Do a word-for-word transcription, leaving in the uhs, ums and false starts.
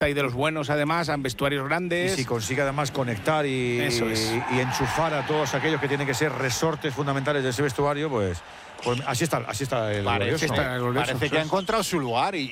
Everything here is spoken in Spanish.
y de los buenos, además, en vestuarios grandes. Y si consigue además conectar y, Eso es. y, y enchufar a todos aquellos que tienen que ser resortes fundamentales de ese vestuario, pues, pues así está, así está el Parece, glorioso. está el glorioso, parece eso que ha es. encontrado su lugar y,